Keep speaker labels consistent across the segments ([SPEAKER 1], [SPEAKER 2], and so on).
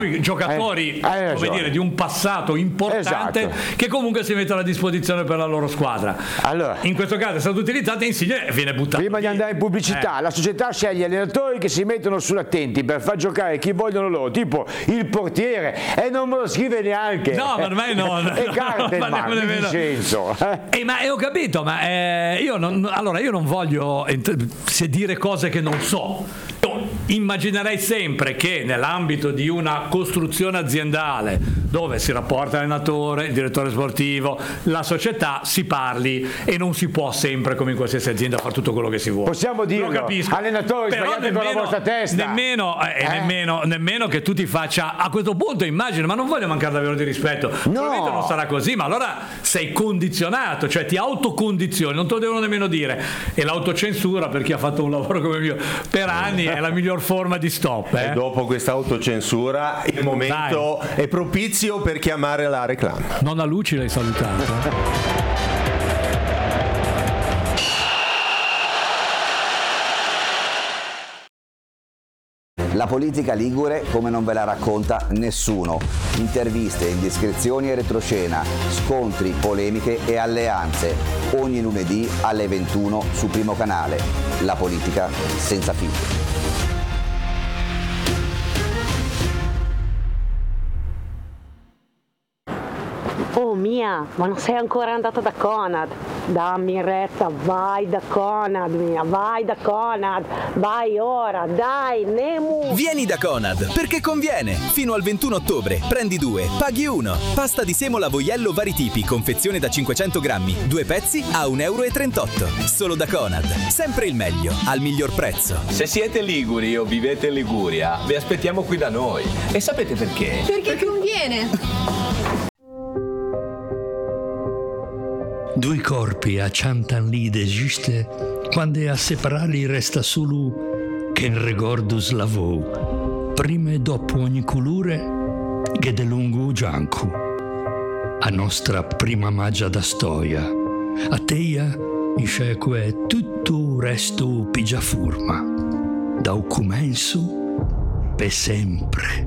[SPEAKER 1] giocatori come dire, di un passato importante, che comunque si mettono a disposizione per la loro squadra.
[SPEAKER 2] Allora,
[SPEAKER 1] in questo caso è stato utilizzato Insigne e viene buttato
[SPEAKER 2] prima
[SPEAKER 1] via.
[SPEAKER 2] di andare in pubblicità, la società sceglie allenatori che si mettono sull'attenti per far giocare chi vogliono loro, tipo il portiere, e non me lo scrive neanche.
[SPEAKER 1] No, per me non.
[SPEAKER 2] E Gartenman, di Vincenzo.
[SPEAKER 1] Ma ho capito, ma io non voglio dire cose che non so. Immaginerei sempre che nell'ambito di una costruzione aziendale dove si rapporta l'allenatore, il direttore sportivo, la società, si parli, e non si può sempre, come in qualsiasi azienda, fare tutto quello che si vuole.
[SPEAKER 2] Possiamo dirlo, allenatori, sbagliate con la vostra testa.
[SPEAKER 1] Nemmeno che tu ti faccia, a questo punto immagino, ma non voglio mancare davvero di rispetto, probabilmente non sarà così, ma allora sei condizionato, cioè ti autocondizioni, non te lo devono nemmeno dire, e l'autocensura, per chi ha fatto un lavoro come il mio per anni, è la miglior forma di stop.
[SPEAKER 3] E dopo questa autocensura il momento è propizio per chiamare la reclama.
[SPEAKER 1] Nonna Luci l'hai salutata.
[SPEAKER 4] La politica ligure come non ve la racconta nessuno. Interviste, indiscrezioni e retroscena, scontri, polemiche e alleanze. Ogni lunedì alle 21 su Primo Canale. La politica senza filtri.
[SPEAKER 5] Oh Mia, ma non sei ancora andata da Conad? Dammi retta, vai da Conad, Mia, vai da Conad, vai ora, dai, Nemu!
[SPEAKER 6] Vieni da Conad, perché conviene! Fino al 21 ottobre, prendi 2, paghi 1. Pasta di semola Voiello vari tipi, confezione da 500 grammi, 2 pezzi a 1,38 €. Solo da Conad, sempre il meglio, al miglior prezzo.
[SPEAKER 7] Se siete liguri o vivete in Liguria, vi aspettiamo qui da noi. E sapete perché?
[SPEAKER 8] Perché conviene!
[SPEAKER 9] Due corpi acciantan lì de giuste, quando a separarli resta solo che in rigordus lavò, prima e dopo ogni colore, che de lungo gianco. A nostra prima magia da storia, a teia, in sceque tutto resto pigia forma, da un comenzo per sempre.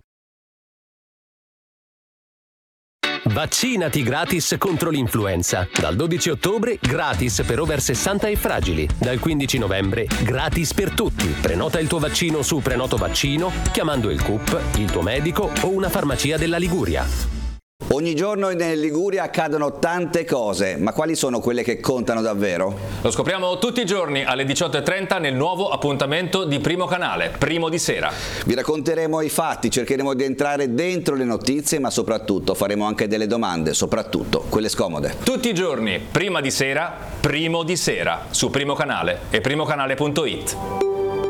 [SPEAKER 10] Vaccinati gratis contro l'influenza. Dal 12 ottobre gratis per over 60 e fragili. Dal 15 novembre gratis per tutti. Prenota il tuo vaccino su Prenoto Vaccino chiamando il CUP, il tuo medico o una farmacia della Liguria.
[SPEAKER 4] Ogni giorno in Liguria accadono tante cose, ma quali sono quelle che contano davvero?
[SPEAKER 7] Lo scopriamo tutti i giorni alle 18:30 nel nuovo appuntamento di Primo Canale, Primo di Sera.
[SPEAKER 4] Vi racconteremo i fatti, cercheremo di entrare dentro le notizie, ma soprattutto faremo anche delle domande, soprattutto quelle scomode.
[SPEAKER 7] Tutti i giorni, prima di sera, Primo di Sera, su Primo Canale e primocanale.it.